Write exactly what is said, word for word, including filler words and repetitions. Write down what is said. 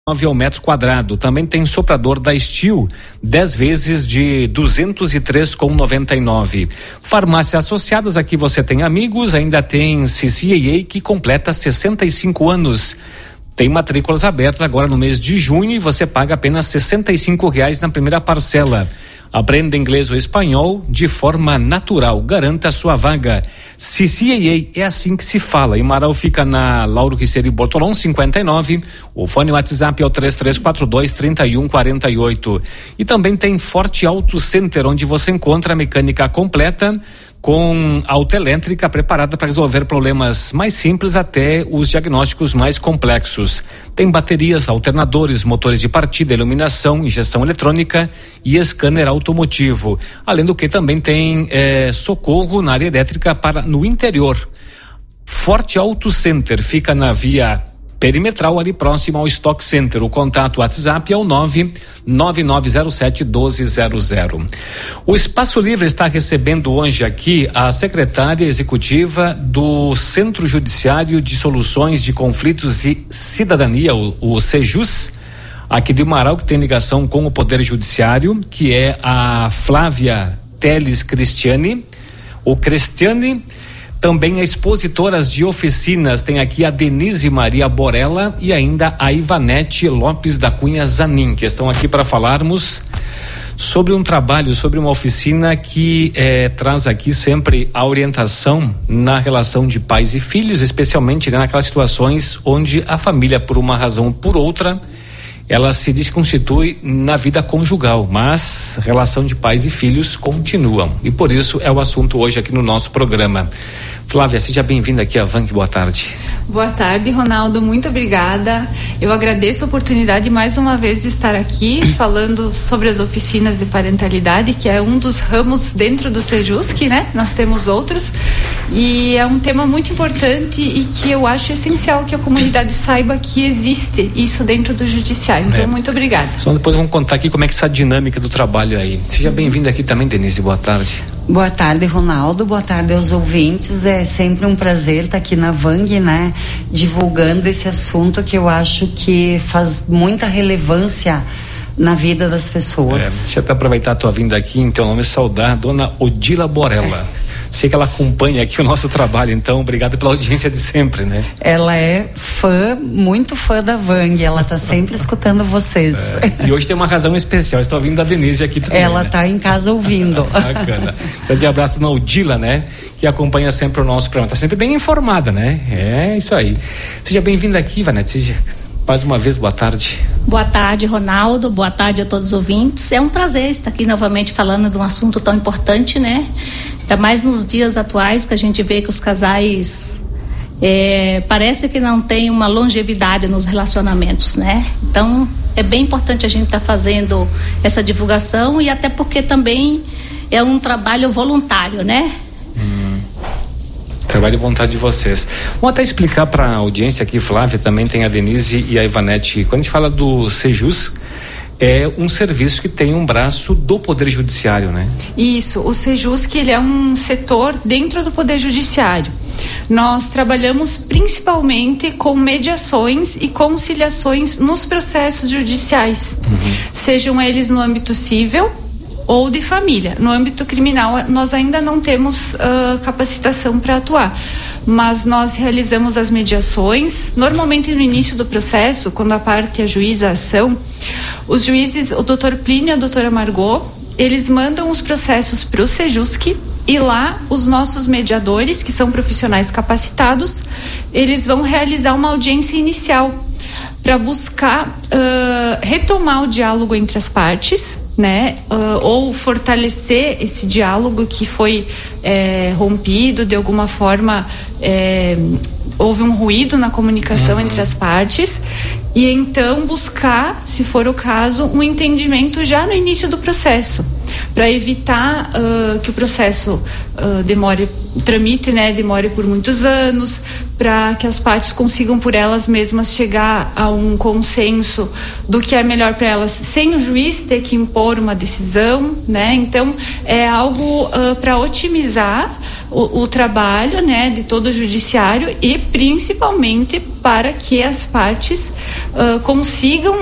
ao metro quadrado. Também tem soprador da Steel, dez vezes de duzentos e três reais e noventa e nove centavos. Farmácias Associadas, aqui você tem Amigos, ainda tem C C A A, que completa sessenta e cinco anos. Tem matrículas abertas agora no mês de junho e você paga apenas sessenta e cinco reais na primeira parcela. Aprenda inglês ou espanhol de forma natural. Garanta a sua vaga. C C A A é assim que se fala. Em Marau fica na Lauro Quiceri Bortolão cinquenta e nove. O fone WhatsApp é o três três quatro dois, três um quatro oito. E também tem Forte Auto Center, onde você encontra a mecânica completa com autoelétrica preparada para resolver problemas mais simples até os diagnósticos mais complexos. Tem baterias, alternadores, motores de partida, iluminação, injeção eletrônica e scanner automotivo. Além do que também tem eh, socorro na área elétrica para no interior. Forte Auto Center fica na via perimetral, ali próximo ao Stock Center. O contato WhatsApp é o nove nove nove zero sete um dois zero zero. O Espaço Livre está recebendo hoje aqui a secretária executiva do Centro Judiciário de Soluções de Conflitos e Cidadania, o, o Sejus, aqui de Marau, que tem ligação com o Poder Judiciário, que é a Flávia Teles Cristiane, o Cristiane. Também expositoras de oficinas, tem aqui a Denise Maria Borella e ainda a Ivanete Lopes da Cunha Zanin, que estão aqui para falarmos sobre um trabalho, sobre uma oficina que eh, traz aqui sempre a orientação na relação de pais e filhos, especialmente, né, naquelas situações onde a família, por uma razão ou por outra, ela se desconstitui na vida conjugal, mas a relação de pais e filhos continuam. E por isso é o assunto hoje aqui no nosso programa. Flávia, seja bem-vinda aqui à Vang, boa tarde. Boa tarde, Ronaldo, muito obrigada. Eu agradeço a oportunidade mais uma vez de estar aqui falando sobre as oficinas de parentalidade, que é um dos ramos dentro do Sejusc, né? Nós temos outros e é um tema muito importante e que eu acho essencial que a comunidade saiba que existe isso dentro do judiciário. Então, é. muito obrigada. Só depois vamos contar aqui como é que essa dinâmica do trabalho aí. Seja bem-vinda aqui também, Denise, boa tarde. Boa tarde, Ronaldo, boa tarde aos ouvintes. É sempre um prazer estar aqui na Vang, né, divulgando esse assunto que eu acho que faz muita relevância na vida das pessoas. É, deixa eu até aproveitar a tua vinda aqui, em teu nome, saudar a dona Odila Borella. É. Sei que ela acompanha aqui o nosso trabalho, então obrigado pela audiência de sempre, né? Ela é fã, muito fã da Vang, ela tá sempre escutando vocês. É, e hoje tem uma razão especial, estou ouvindo a Denise aqui também. Ela né? tá em casa ouvindo. Bacana. Grande abraço na Odila, né? Que acompanha sempre o nosso programa, tá sempre bem informada, né? É isso aí. Seja bem-vinda aqui, Vanete, seja mais uma vez, boa tarde. Boa tarde, Ronaldo, boa tarde a todos os ouvintes. É um prazer estar aqui novamente falando de um assunto tão importante, né? Ainda mais nos dias atuais que a gente vê que os casais é, parece que não tem uma longevidade nos relacionamentos, né? Então é bem importante a gente estar tá fazendo essa divulgação e até porque também é um trabalho voluntário, né? Hum, trabalho de vontade de vocês. Vamos até explicar para a audiência aqui, Flávia, também tem a Denise e a Ivanete. Quando a gente fala do Sejus, é um serviço que tem um braço do Poder Judiciário, né? Isso, o Sejusc, ele é um setor dentro do Poder Judiciário. Nós trabalhamos principalmente com mediações e conciliações nos processos judiciais, uhum. sejam eles no âmbito civil ou de família. No âmbito criminal, nós ainda não temos uh, capacitação para atuar, mas nós realizamos as mediações, normalmente no início do processo, quando a parte ajuiza a ação. Os juízes, o doutor Plínio e a doutora Margot, eles mandam os processos para o Sejusc e lá os nossos mediadores, que são profissionais capacitados, eles vão realizar uma audiência inicial para buscar uh, retomar o diálogo entre as partes, né, uh, ou fortalecer esse diálogo que foi é, rompido de alguma forma. É, houve um ruído na comunicação uhum. entre as partes e então buscar, se for o caso, um entendimento já no início do processo, para evitar uh, que o processo uh, demore, tramite, né, demore por muitos anos, para que as partes consigam por elas mesmas chegar a um consenso do que é melhor para elas, sem o juiz ter que impor uma decisão, né? Então é algo uh, para otimizar o, o trabalho, né, de todo o judiciário e principalmente para que as partes uh, consigam